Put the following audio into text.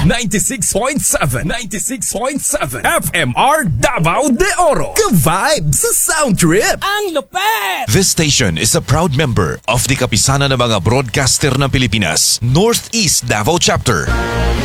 96.7 FMR Davao de Oro. Ka-vibe sa Sound Trip. Ang lupet! This station is a proud member of the Kapisanan ng mga Broadcaster ng Pilipinas, Northeast Davao Chapter.